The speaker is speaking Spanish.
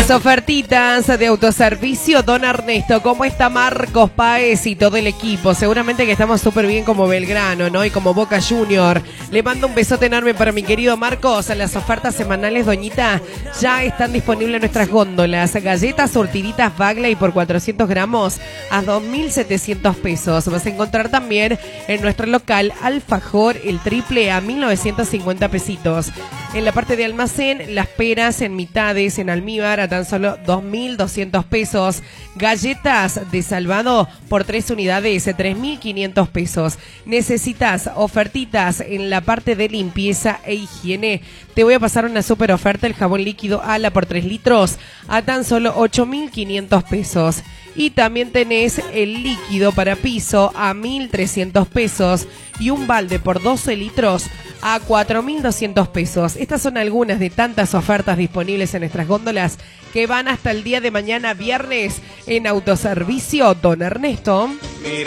Las ofertitas de autoservicio Don Ernesto. ¿Cómo está Marcos Páez y todo el equipo? Seguramente que estamos súper bien como Belgrano, ¿no? Y como Boca Junior. Le mando un besote enorme para mi querido Marcos. Las ofertas semanales, doñita, ya están disponibles en nuestras góndolas. Galletas surtiditas Bagley por 400 gramos a 2.700 pesos. Vas a encontrar también en nuestro local alfajor el triple a 1.950 pesitos. En la parte de almacén, las peras en mitades en almíbar a tan solo 2.200 pesos. Galletas de salvado por 3 unidades, 3.500 pesos. Necesitas ofertitas en la parte de limpieza e higiene. Te voy a pasar una super oferta, el jabón líquido Ala por 3 litros a tan solo 8.500 pesos. Y también tenés el líquido para piso a 1.300 pesos y un balde por 12 litros a 4.200 pesos. Estas son algunas de tantas ofertas disponibles en nuestras góndolas que van hasta el día de mañana viernes en Autoservicio Don Ernesto.